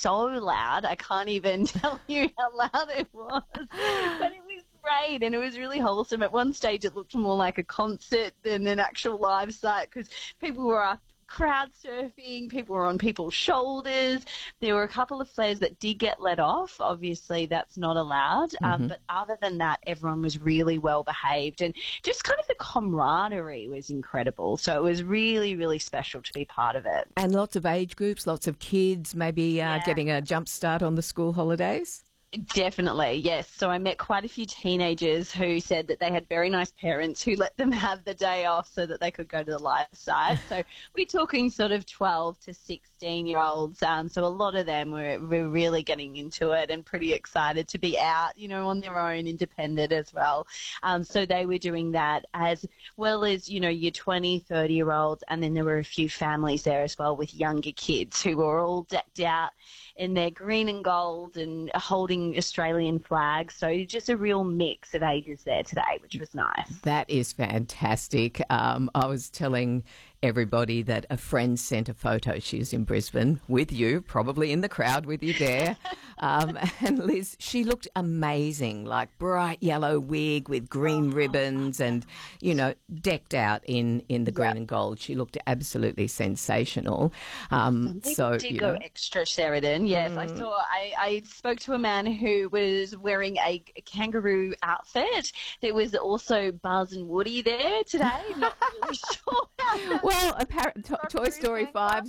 so loud. I can't even tell you how loud it was. But it was great, and it was really wholesome. At one stage, it looked more like a concert than an actual live site because people were up crowd surfing, people were on people's shoulders. There were a couple of flares that did get let off. Obviously, that's not allowed. But other than that, everyone was really well behaved, and just kind of the camaraderie was incredible. So it was really, really special to be part of it. And lots of age groups, lots of kids, maybe getting a jump start on the school holidays. Definitely, yes. So I met quite a few teenagers who said that they had very nice parents who let them have the day off so that they could go to the live site. So we're talking sort of 12 to 16-year-olds. So a lot of them were really getting into it and pretty excited to be out, on their own, independent as well. So they were doing that as well as, your 20, 30-year-olds. And then there were a few families there as well with younger kids who were all decked out in their green and gold and holding Australian flags. So just a real mix of ages there today, which was nice. That is fantastic. I was telling everybody that a friend sent a photo. She's in Brisbane with you, probably in the crowd with you there. And Liz, she looked amazing, like bright yellow wig with green ribbons and, decked out in the green and gold. She looked absolutely sensational. So did go extra, Sheridan. Yes, I spoke to a man who was wearing a kangaroo outfit. There was also Buzz and Woody there today. Not really sure. Well, Toy Story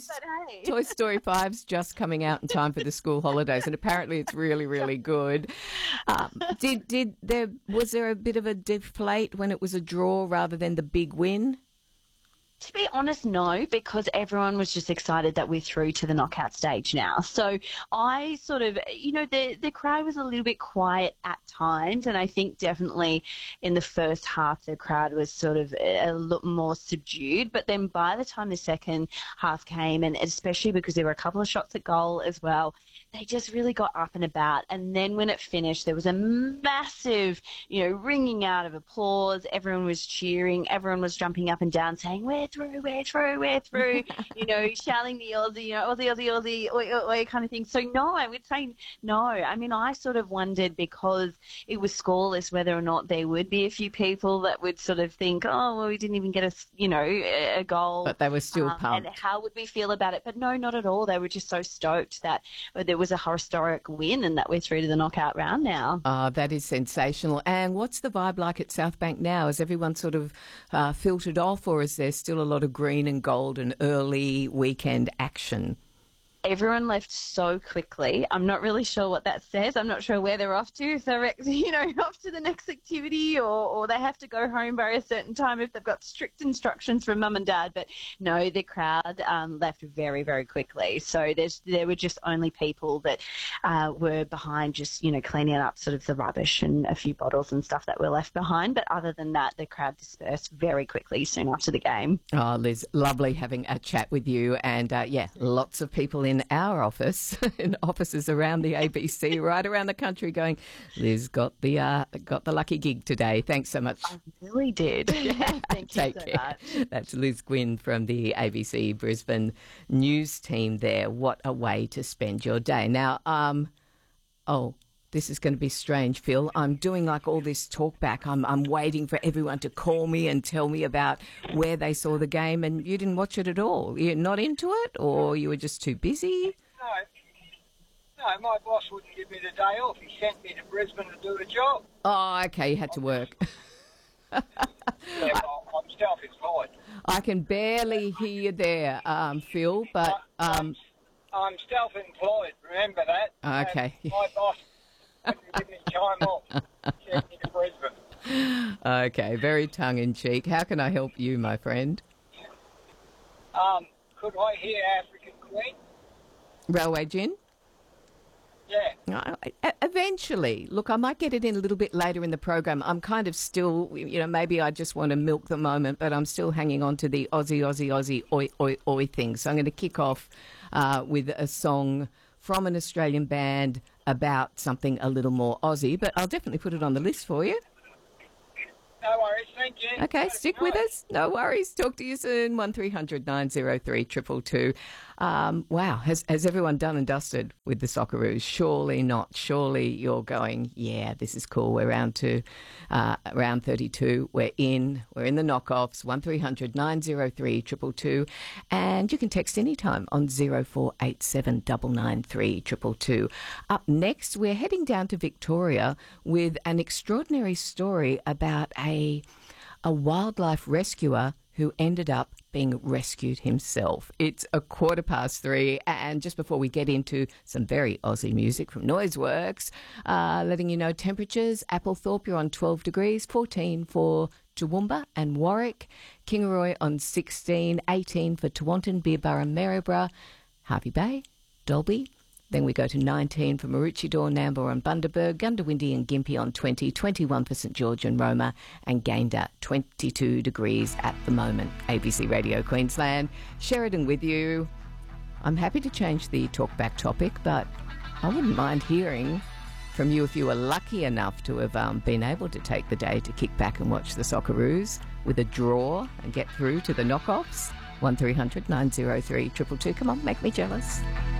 5's just coming out in time for the school holidays, and apparently it's really, really good. Was there a bit of a deflate when it was a draw rather than the big win? To be honest, no, because everyone was just excited that we're through to the knockout stage now. So I sort of, the crowd was a little bit quiet at times, and I think definitely in the first half the crowd was sort of a lot more subdued. But then by the time the second half came, and especially because there were a couple of shots at goal as well, they just really got up and about. And then when it finished, there was a massive, ringing out of applause. Everyone was cheering. Everyone was jumping up and down saying, we're through, shouting the Aussie, Aussie, oi, kind of thing. So no, I would say no. I mean, I sort of wondered because it was scoreless whether or not there would be a few people that would sort of think, oh, well, we didn't even get a goal. But they were still pumped. And how would we feel about it? But no, not at all. They were just so stoked that there was a historic win and that we're through to the knockout round now. That is sensational. And what's the vibe like at South Bank now? Has everyone sort of filtered off, or is there still a lot of green and gold and early weekend action? Everyone left so quickly. I'm not really sure what that says. I'm not sure where they're off to. If they're, off to the next activity or they have to go home by a certain time if they've got strict instructions from mum and dad. But no, the crowd left very, very quickly. So there were just only people that were behind just, cleaning up sort of the rubbish and a few bottles and stuff that were left behind. But other than that, the crowd dispersed very quickly soon after the game. Oh, Liz, lovely having a chat with you. And, lots of people in our office, in offices around the ABC, right around the country, going, Liz got the lucky gig today. Thanks so much. I really did. Thank you so much. That's Liz Gwynn from the ABC Brisbane news team there. What a way to spend your day. Now, this is going to be strange, Phil. I'm doing like all this talk back. I'm waiting for everyone to call me and tell me about where they saw the game, and you didn't watch it at all. You're not into it, or you were just too busy? No, my boss wouldn't give me the day off. He sent me to Brisbane to do the job. Oh, okay, you had to work. I'm self-employed. I can barely hear you there, Phil, but... I'm self-employed, remember that. Okay. And my boss wouldn't give me time off. Sent me to Brisbane. Okay, very tongue-in-cheek. How can I help you, my friend? Could I hear African Queen? Railway Gin? Yeah. Eventually. Look, I might get it in a little bit later in the program. I'm kind of still, maybe I just want to milk the moment, but I'm still hanging on to the Aussie, oi, oi, oi thing. So I'm going to kick off with a song from an Australian band about something a little more Aussie, but I'll definitely put it on the list for you. No worries, thank you. Okay, stick with us. No worries. Talk to you soon. 1300 903 222. Wow, has everyone done and dusted with the Socceroos? Surely not. Surely you're going, yeah, this is cool. We're round 32. We're in the knockoffs. 1300 903 222, and you can text anytime on 0487 993 222. Up next, we're heading down to Victoria with an extraordinary story about a wildlife rescuer who ended up being rescued himself. It's 3:15, and just before we get into some very Aussie music from Noiseworks, letting you know temperatures. Applethorpe, you're on 12 degrees, 14 for Toowoomba and Warwick, Kingaroy on 16, 18 for Tewantin, Beerburra, Maryborough, Harvey Bay, Dalby. Then we go to 19 for Maroochydore, Nambour and Bundaberg, Gundawindi and Gympie on 20, 21 for St George and Roma, and Gayndah 22 degrees at the moment. ABC Radio Queensland, Sheridan with you. I'm happy to change the talkback topic, but I wouldn't mind hearing from you if you were lucky enough to have been able to take the day to kick back and watch the Socceroos with a draw and get through to the knockoffs. 1300 903 222. Come on, make me jealous.